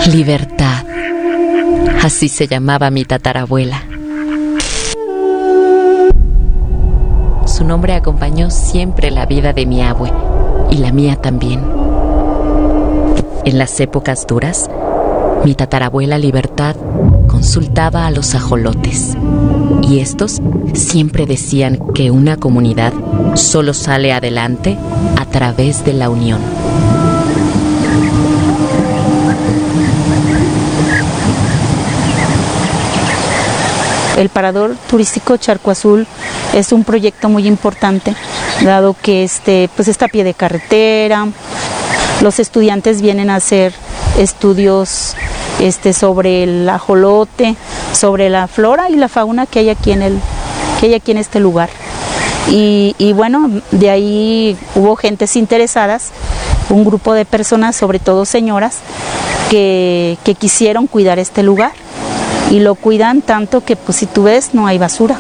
Libertad. Así se llamaba mi tatarabuela. Su nombre acompañó siempre la vida de mi abue y la mía también. En las épocas duras, mi tatarabuela Libertad consultaba a los ajolotes y estos siempre decían que una comunidad solo sale adelante a través de la unión. El Parador Turístico Charco Azul es un proyecto muy importante, dado que pues está a pie de carretera. Los estudiantes vienen a hacer estudios sobre el ajolote, sobre la flora y la fauna que hay aquí en este lugar. Y bueno, de ahí hubo gentes interesadas, un grupo de personas, sobre todo señoras, que quisieron cuidar este lugar. Y lo cuidan tanto que, pues, si tú ves, no hay basura.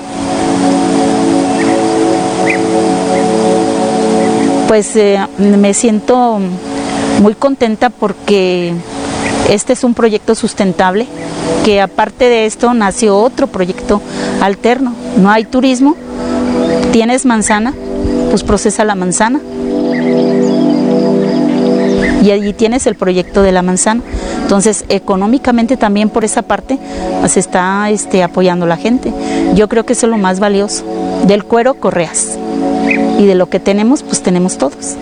Pues me siento muy contenta porque este es un proyecto sustentable, que aparte de esto nació otro proyecto alterno. No hay turismo, tienes manzana, pues procesa la manzana. Y allí tienes el proyecto de la manzana. Entonces, económicamente también por esa parte se está apoyando la gente. Yo creo que eso es lo más valioso. Del cuero, correas. Y de lo que tenemos, pues tenemos todos.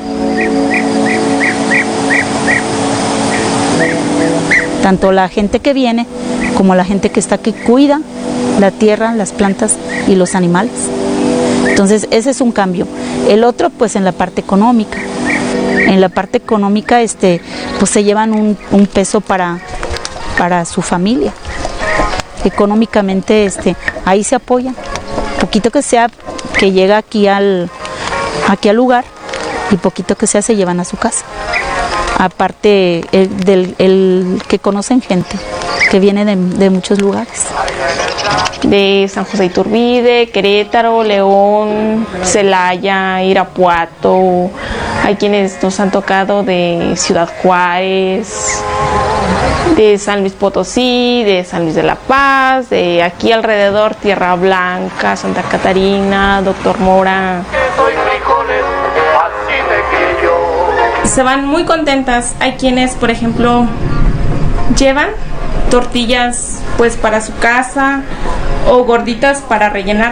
Tanto la gente que viene como la gente que está aquí cuida la tierra, las plantas y los animales. Entonces, ese es un cambio. El otro, pues en la parte económica. En la parte económica, pues se llevan un peso para su familia. Económicamente, ahí se apoyan. Poquito que sea, que llega aquí al lugar, y poquito que sea se llevan a su casa. Aparte el que conocen gente que viene de muchos lugares. De San José Iturbide, Querétaro, León, Celaya, Irapuato. Hay quienes nos han tocado de Ciudad Juárez, de San Luis Potosí, de San Luis de la Paz, de aquí alrededor, Tierra Blanca, Santa Catarina, Doctor Mora. Se van muy contentas. Hay quienes, por ejemplo, llevan tortillas pues para su casa o gorditas para rellenar.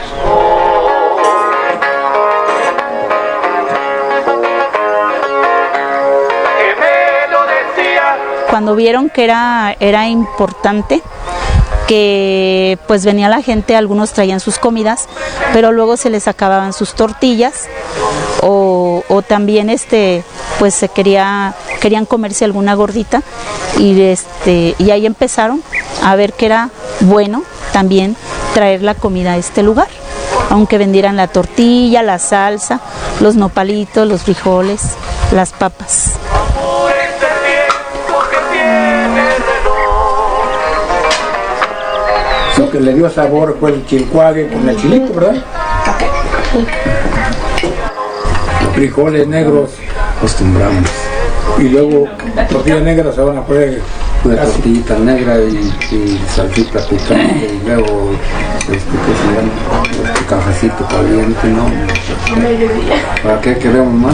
Cuando vieron que era importante, que pues venía la gente, algunos traían sus comidas, pero luego se les acababan sus tortillas o también pues querían comerse alguna gordita y ahí empezaron a ver que era bueno también traer la comida a este lugar, aunque vendieran la tortilla, la salsa, los nopalitos, los frijoles, las papas. Lo que le dio sabor fue el chilcuague con el chilito, ¿verdad? Frijoles negros acostumbramos. Y luego tortillas negras se van a poner una tortillita negra y salsita picante y luego ¿qué se llama? Cafecito caliente, ¿no? ¿Para qué queremos más?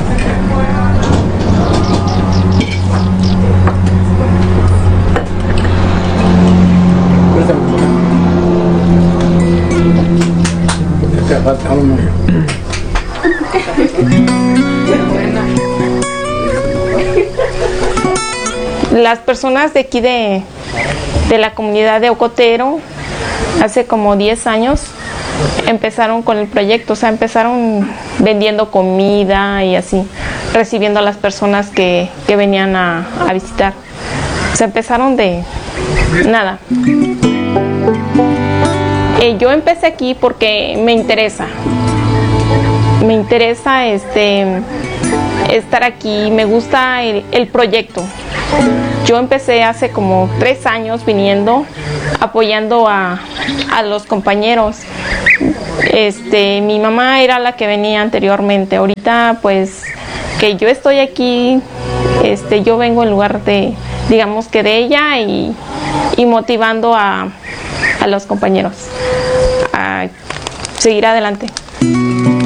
Las personas de aquí de la comunidad de Ocotero, hace como 10 años, empezaron con el proyecto, o sea, empezaron vendiendo comida y así, recibiendo a las personas que venían a visitar. O sea, empezaron de nada. Yo empecé aquí porque me interesa estar aquí, me gusta el proyecto. Yo empecé hace como 3 años viniendo, apoyando a los compañeros. Mi mamá era la que venía anteriormente. Ahorita pues que yo estoy aquí yo vengo en lugar de, digamos que de ella, y motivando a los compañeros a seguir adelante.